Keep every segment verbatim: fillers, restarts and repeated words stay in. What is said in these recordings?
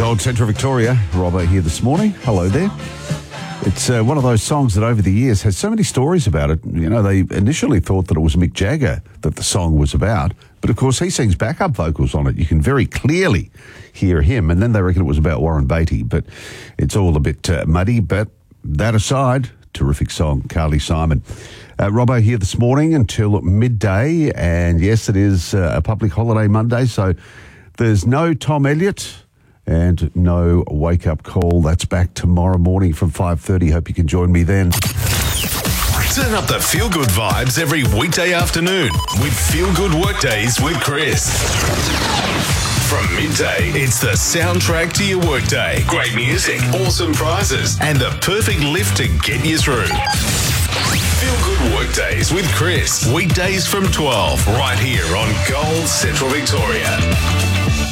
Gold Central Victoria. Robbo here this morning. Hello there. It's uh, one of those songs that over the years has so many stories about it. You know, they initially thought that it was Mick Jagger that the song was about, but of course he sings backup vocals on it. You can very clearly hear him, and then they reckon it was about Warren Beatty, but it's all a bit uh, muddy. But that aside, terrific song, Carly Simon. Uh, Robbo here this morning until midday, and yes, it is uh, a public holiday Monday, so there's no Tom Elliott and no wake-up call. That's back tomorrow morning from five thirty. Hope you can join me then. Turn up the feel-good vibes every weekday afternoon with Feel Good Workdays with Chris. From midday, it's the soundtrack to your workday. Great music, awesome prizes, and the perfect lift to get you through. Feel Good Workdays with Chris. Weekdays from twelve, right here on Gold Central Victoria.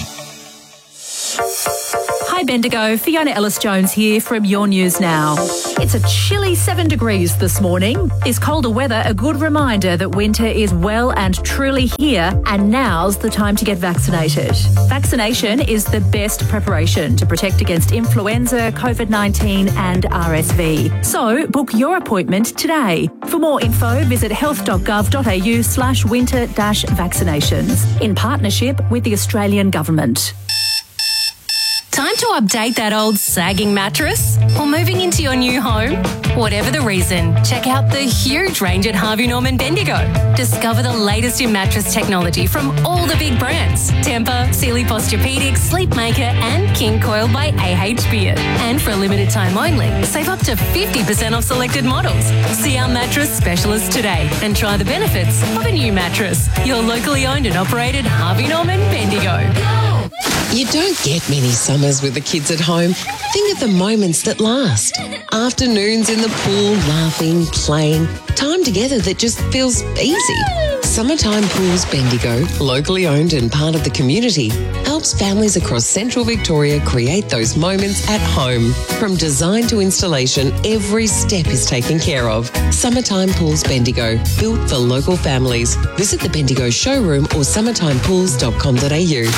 Hi Bendigo, Fiona Ellis-Jones here from Your News Now. It's a chilly seven degrees this morning. Is colder weather a good reminder that winter is well and truly here, and now's the time to get vaccinated? Vaccination is the best preparation to protect against influenza, COVID nineteen and R S V. So book your appointment today. For more info, visit health.gov.au slash winter dash vaccinations in partnership with the Australian Government. Time to update that old sagging mattress? Or moving into your new home? Whatever the reason, check out the huge range at Harvey Norman Bendigo. Discover the latest in mattress technology from all the big brands. Tempur, Sealy Posturepedic, Sleepmaker and King Coil by A H Beard. And for a limited time only, save up to fifty percent off selected models. See our mattress specialist today and try the benefits of a new mattress. Your locally owned and operated Harvey Norman Bendigo. You don't get many summers with the kids at home. Think of the moments that last. Afternoons in the pool, laughing, playing. Time together that just feels easy. Summertime Pools Bendigo, locally owned and part of the community, helps families across Central Victoria create those moments at home. From design to installation, every step is taken care of. Summertime Pools Bendigo, built for local families. Visit the Bendigo showroom or summertime pools dot com dot a u.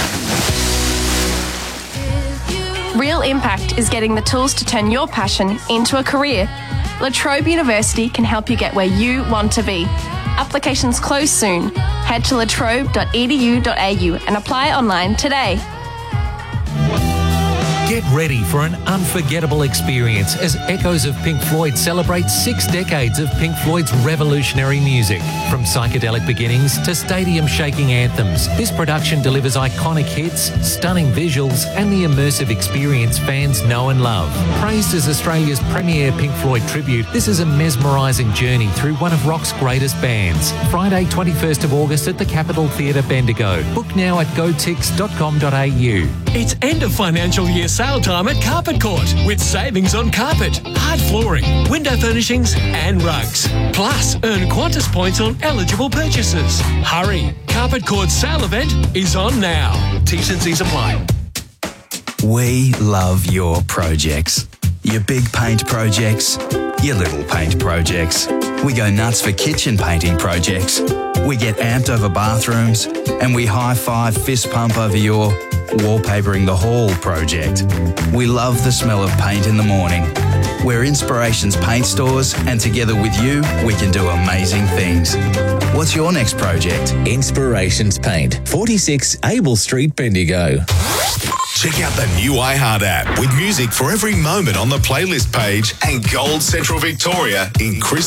Real Impact is getting the tools to turn your passion into a career. La Trobe University can help you get where you want to be. Applications close soon. Head to latrobe dot e d u dot a u and apply online today. Get ready for an unforgettable experience as Echoes of Pink Floyd celebrate six decades of Pink Floyd's revolutionary music. From psychedelic beginnings to stadium-shaking anthems, this production delivers iconic hits, stunning visuals, and the immersive experience fans know and love. Praised as Australia's premier Pink Floyd tribute, this is a mesmerising journey through one of rock's greatest bands. Friday, twenty-first of August at the Capitol Theatre, Bendigo. Book now at go tix dot com dot a u. It's end of financial year sale time at Carpet Court with savings on carpet, hard flooring, window furnishings and rugs. Plus, earn Qantas points on eligible purchases. Hurry, Carpet Court's sale event is on now. T's and C's apply. We love your projects. Your big paint projects, your little paint projects. We go nuts for kitchen painting projects. We get amped over bathrooms and we high-five fist pump over your wallpapering the hall project. We love the smell of paint in the morning. We're Inspirations Paint Stores, and together with you, we can do amazing things. What's your next project? Inspirations Paint, forty-six Abel Street, Bendigo. Check out the new iHeart app with music for every moment on the playlist page and Gold Central Victoria in Chris